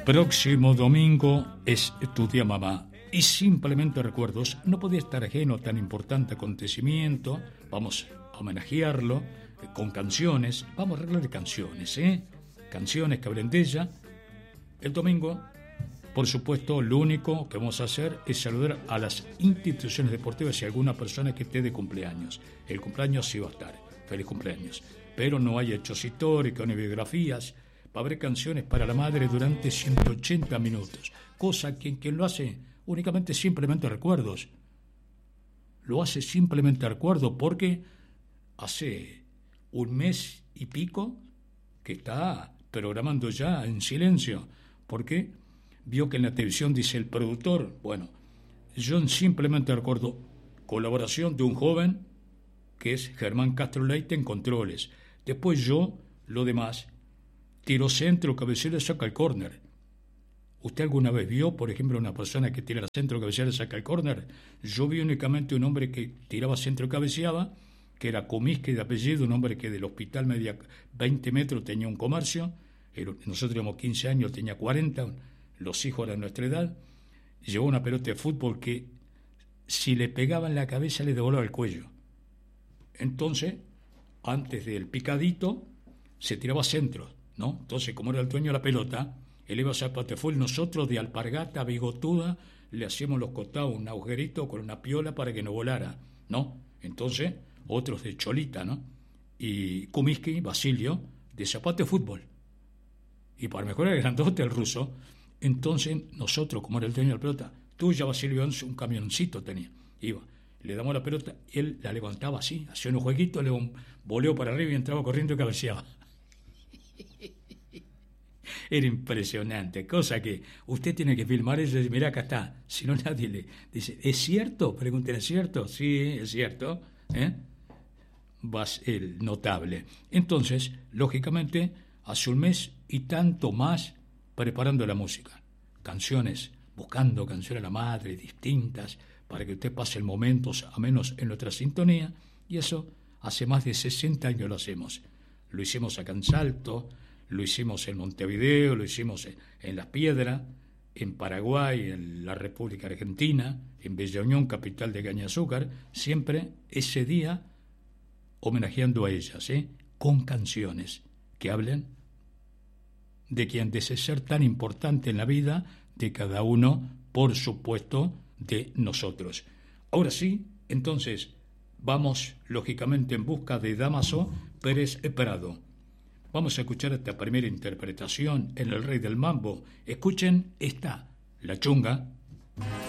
Próximo domingo es tu día, mamá. Y simplemente recuerdos, no podía estar ajeno a tan importante acontecimiento. Vamos a homenajearlo con canciones. Vamos a arreglar canciones, canciones que hablen de ella. El domingo, por supuesto, lo único que vamos a hacer es saludar a las instituciones deportivas y a alguna persona que esté de cumpleaños. El cumpleaños sí va a estar. Feliz cumpleaños. Pero no hay hechos históricos ni biografías. Va a haber canciones para la madre durante 180 minutos. Cosa que quien lo hace únicamente simplemente recuerdos. Lo hace simplemente recuerdo porque hace un mes y pico que está programando ya en silencio. Porque vio que en la televisión dice el productor, bueno, yo simplemente recuerdo colaboración de un joven que es Germán Castro Leite en controles. Después yo, lo demás, tiro centro, cabecera, saca el córner. ¿Usted alguna vez vio, por ejemplo, una persona que tira centro, cabecera, saca el córner? Yo vi únicamente un hombre que tiraba centro y cabeceaba, que era Comisque de apellido, un hombre que del hospital medía 20 metros, tenía un comercio. Nosotros teníamos 15 años, tenía 40, los hijos eran nuestra edad. Llevó una pelota de fútbol que si le pegaba en la cabeza le devolvía el cuello. Entonces, antes del picadito, se tiraba centros, ¿no? Entonces, como era el dueño de la pelota, él iba a hacer patefútbol, nosotros de alpargata bigotuda le hacíamos los costados un agujerito con una piola para que no volara, ¿no? Entonces, otros de cholita, ¿no? Y Kumiski, Basilio, de zapato de fútbol. Y para mejorar el grandote, el ruso. Entonces, nosotros, como era el dueño de la pelota, tuya, Basilio, un camioncito tenía, iba. Le damos la pelota, él la levantaba así, hacía unos jueguitos, le voleo para arriba y entraba corriendo y cabeceaba. Era impresionante, cosa que usted tiene que filmar eso y decir, mira, acá está. Si no, nadie le dice, ¿es cierto? Pregúntele, ¿es cierto? Sí, es cierto. Vas el notable. Entonces, lógicamente, hace un mes y tanto más preparando la música. Canciones, buscando canciones a la madre, distintas, para que usted pase el momento, a menos en nuestra sintonía, y eso hace más de 60 años lo hacemos. Lo hicimos acá en Salto, lo hicimos en Montevideo, lo hicimos en Las Piedras, en Paraguay, en la República Argentina, en Bella Unión, capital de caña de azúcar, siempre ese día homenajeando a ellas, con canciones que hablen de quien desee ser tan importante en la vida de cada uno, por supuesto, de nosotros. Ahora sí, entonces, vamos lógicamente en busca de Dámaso Pérez Prado. Vamos a escuchar esta primera interpretación en El Rey del Mambo. Escuchen esta, La Chunga.